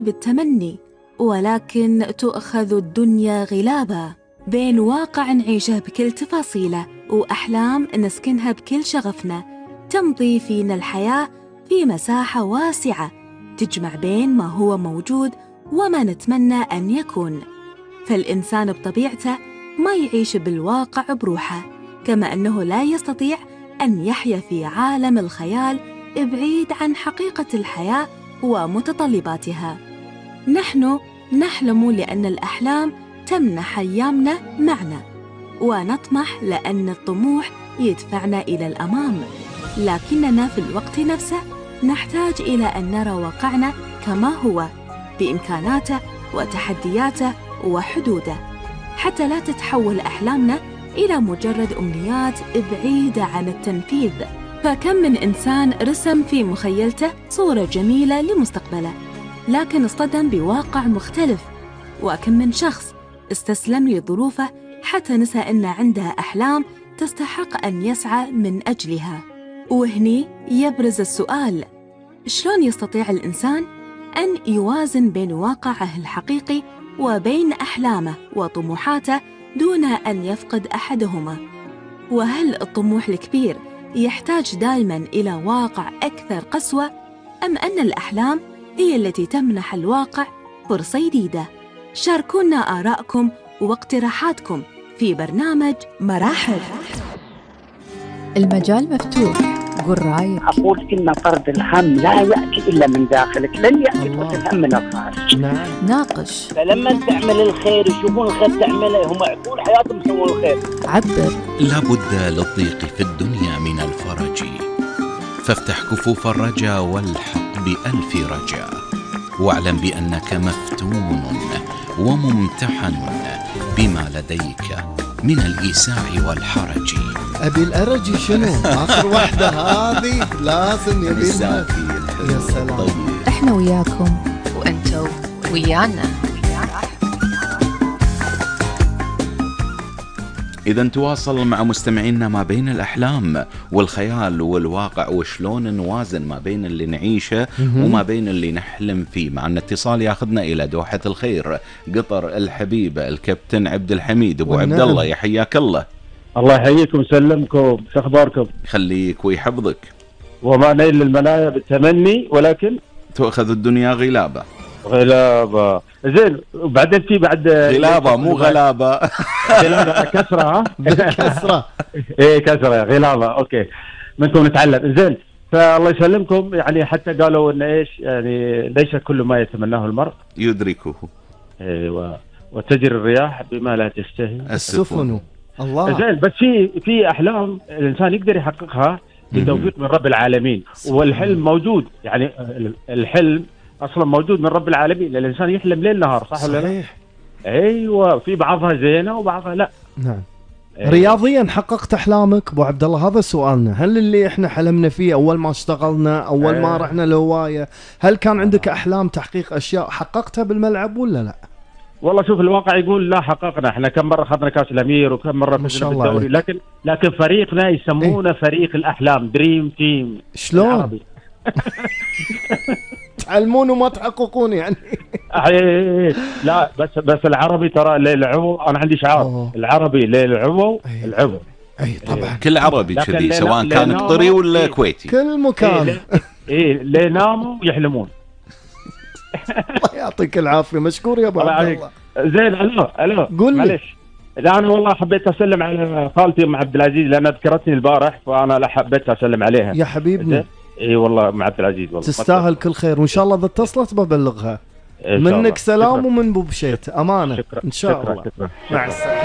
بالتمني، ولكن تؤخذ الدنيا غلابا، بين واقع نعيشه بكل تفاصيله وأحلام نسكنها بكل شغفنا. تمضي فينا الحياة في مساحة واسعة تجمع بين ما هو موجود وما نتمنى أن يكون. فالإنسان بطبيعته ما يعيش بالواقع بروحه، كما أنه لا يستطيع أن يحيا في عالم الخيال بعيد عن حقيقة الحياة ومتطلباتها. نحن نحلم لأن الأحلام تمنح أيامنا معنى، ونطمح لأن الطموح يدفعنا إلى الأمام، لكننا في الوقت نفسه نحتاج إلى أن نرى واقعنا كما هو بإمكاناته وتحدياته وحدوده، حتى لا تتحول أحلامنا إلى مجرد أمنيات بعيدة عن التنفيذ. فكم من إنسان رسم في مخيلته صورة جميلة لمستقبله، لكن اصطدم بواقع مختلف. وكم من شخص استسلم لظروفه حتى نسى أن عنده أحلام تستحق أن يسعى من أجلها. وهني يبرز السؤال: شلون يستطيع الإنسان أن يوازن بين واقعه الحقيقي وبين أحلامه وطموحاته دون أن يفقد أحدهما؟ وهل الطموح الكبير يحتاج دائما إلى واقع أكثر قسوة، أم أن الأحلام هي التي تمنح الواقع فرصة جديدة؟ شاركونا آراءكم واقتراحاتكم في برنامج مراحل. المجال مفتوح، قل رأيك. أقول إن فرد الهم لا يأتي إلا من داخلك، لن يأتي فرد الهم من الخارج. ناقش. فلما تعمل الخير يشوفون الخير تعمله، هم طول حياتهم يسوون الخير. عبر. لابد للضيق في الدنيا من الفرج، فافتح كفوف الرجا والحق بألف رجا، واعلم بأنك مفتون وممتحن بما لديك من الإيساع والحرج. أبي الأرج شنو؟ آخر واحدة هذه لازم يبينها. يا سلام. إحنا وياكم وأنتوا ويانا. إذا تواصل مع مستمعينا ما بين الأحلام والخيال والواقع، وشلون نوازن ما بين اللي نعيشه وما بين اللي نحلم فيه. معنا اتصال ياخذنا إلى دوحة الخير، قطر الحبيب الكابتن عبد الحميد. أبو عبد الله يحياك الله. الله يحييكم ويسلمكم، شو أخباركم؟ خليك ويحفظك. وما نيل المنايا بالتمني ولكن تؤخذ الدنيا غلابة. غلابة. زين، وبعدين في بعد غلابة مو غلابة. غلابة كسرة. ها كسرة. ايه كسرة غلابة. اوكي، منكم نتعلم. زين، فالله يسلمكم. يعني حتى قالوا ان ايش، يعني ليس كل ما يتمناه المرء يدركه. ايوه، وتجري الرياح بما لا تشتهي السفن. الله. زين، بس في احلام الانسان يقدر يحققها بتوفيق من رب العالمين، والحلم موجود. يعني الحلم اصلا موجود من رب العالمين، الانسان يحلم ليل نهار، صح ولا لا؟ صحيح. ايوه، في بعضها زينه وبعضها لا. نعم. رياضيا حققت احلامك ابو عبد الله؟ هذا سؤالنا. هل اللي احنا حلمنا فيه اول ما اشتغلنا، اول ما رحنا الهوايه، هل كان عندك احلام تحقيق اشياء حققتها بالملعب ولا لا؟ والله شوف، الواقع يقول لا حققنا. احنا كم مره اخذنا كاس الامير وكم مره فزنا بالدوري، لكن فريقنا يسمونه فريق الاحلام، دريم تيم. شلون؟ تعلمون وما تحققون يعني. لا، بس العربي ترى ليل عمو. انا عندي شعار العربي ليل عمو العمو. اي طبعا. كل عربي كذي، سواء كان قطري ولا كويتي، كل مكان. ليه ناموا يحلمون. الله يعطيك العافيه، مشكور يا ابو عبد الله. زين، الو قول لي. معلش، لا انا والله حبيت اسلم على خالتي ام عبد العزيز، لانها ذكرتني البارح، فانا لا حبيت اسلم عليها. يا حبيبنا. اي والله ام عبد العزيز، والله تستاهل كل خير، وان شاء الله اذا اتصلت ببلغها منك سلام. ومن ابو بشيت امانه. شكرا. ان شاء الله. شكرا. مع السلامه.